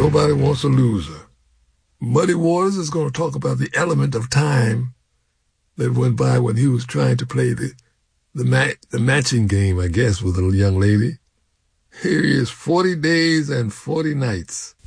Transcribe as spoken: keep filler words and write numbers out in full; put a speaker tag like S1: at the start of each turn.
S1: Nobody wants a loser. Muddy Waters is going to talk about the element of time that went by when he was trying to play the the, ma- the matching game, I guess, with a young lady. Here he is, forty days and forty nights.